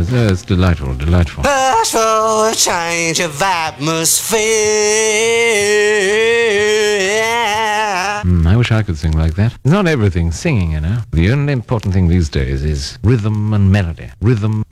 is. It's delightful, delightful. Ask for a change of atmosphere. I wish I could sing like that. Not everything singing, you know. The only important thing these days is rhythm and melody. Rhythm